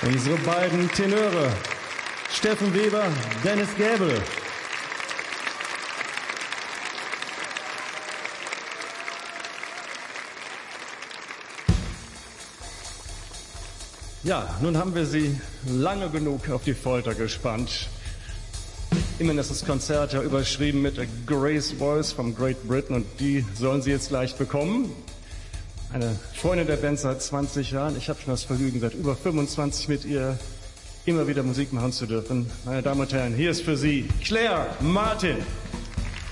Unsere beiden Tenöre, Steffen Weber, Dennis Gäbel. Ja, nun haben wir Sie lange genug auf die Folter gespannt. Immerhin ist das Konzert ja überschrieben mit A Grace Voice from Great Britain und die sollen Sie jetzt gleich bekommen. Eine Freundin der Band seit 20 Jahren. Ich habe schon das Vergnügen, seit über 25 mit ihr immer wieder Musik machen zu dürfen. Meine Damen und Herren, hier ist für Sie Claire Martin.